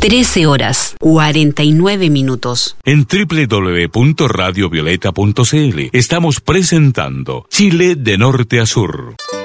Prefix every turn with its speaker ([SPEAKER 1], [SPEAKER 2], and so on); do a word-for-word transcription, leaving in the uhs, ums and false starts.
[SPEAKER 1] trece horas, cuarenta y nueve minutos.
[SPEAKER 2] En doble u doble u doble u punto radio violeta punto c l estamos presentando Chile de Norte a Sur.